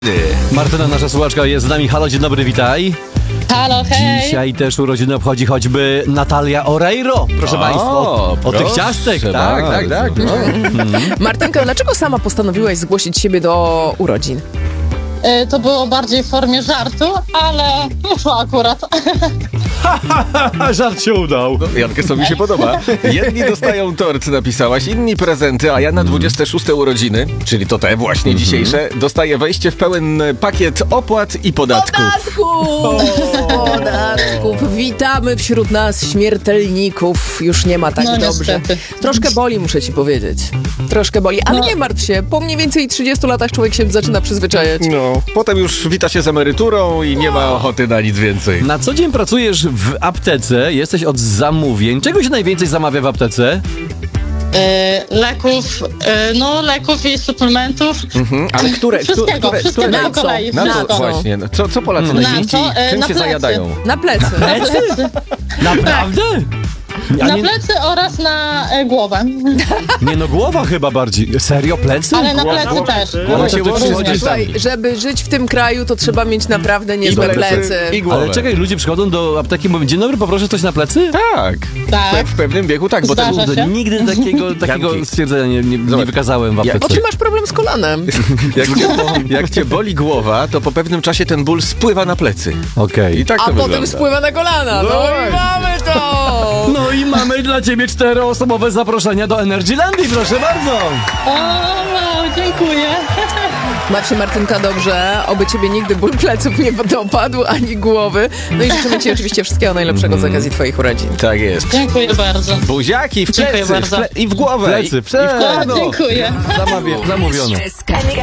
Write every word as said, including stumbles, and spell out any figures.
Martyna, nasza słuchaczka, jest z nami. Halo, dzień dobry, witaj. Halo, hej. Dzisiaj też urodziny obchodzi choćby Natalia Oreiro, proszę O, Państwa. O, o tych ciastek, tak, tak, tak. No. Martynka, dlaczego sama postanowiłaś zgłosić siebie do urodzin? Y, To było bardziej w formie żartu, ale wyszło akurat. Żart się udał. No, Jankę, co mi się podoba. Jedni dostają tort, napisałaś, inni prezenty, a ja na dwudzieste szóste urodziny, czyli to te właśnie dzisiejsze, dostaję wejście w pełen pakiet opłat i podatków. Podatków! Podatków! Witamy wśród nas śmiertelników. Już nie ma tak No, dobrze. niestety. Troszkę boli, muszę ci powiedzieć. Troszkę boli, ale No. nie martw się. Po mniej więcej trzydziestu latach człowiek się zaczyna przyzwyczajać. No, potem już wita się z emeryturą i nie ma ochoty na nic więcej. Na co dzień pracujesz w aptece, jesteś od zamówień. Czego się najwięcej zamawia w aptece? Y, leków, y, no leków i suplementów. Mhm, ale które, Wszystkiego, które, wszystkiego które, po na co? kolei. na co wszystko. właśnie, no, co, co Polacy Na najczęściej, co? E, czym na się plecy. zajadają? Na plecy. Plecy? Naprawdę? A Na nie, plecy oraz na e, głowę. nie no, głowa chyba bardziej. Serio, plecy? Ale na Głowa- plecy też. Głowa No się to łączy z różnie. plecami. Słuchaj, żeby żyć w tym kraju, to trzeba mieć naprawdę niezłe plecy, plecy. i głowę. Ale czekaj, ludzie przychodzą do apteki i mówią, dzień dobry, poproszę coś na plecy? Tak, Tak. w pewnym wieku tak, bo ten, Zdarza To się. nigdy takiego, takiego Janki. stwierdzenia nie, nie, nie Zobacz. wykazałem w Ja- Bo aptece. ty masz problem z kolanem. jak, cię, jak cię boli głowa, to po pewnym czasie ten ból spływa na plecy. Okej. I tak to A wygląda. potem spływa na kolana. No, No i mamy to! No i mamy dla ciebie czteroosobowe zaproszenia do Energylandii, proszę bardzo. O, wow, dziękuję. Baw się, Martynka, dobrze. Oby ciebie nigdy ból pleców nie dopadł, ani głowy. No i życzymy ci oczywiście wszystkiego najlepszego z okazji twoich urodzin. Tak jest. Dziękuję bardzo. Buziaki w Dziękuję plecy, w bardzo. ple- i w głowę. Plecy, i, i w plecy. kolano. Dziękuję. Zamówione.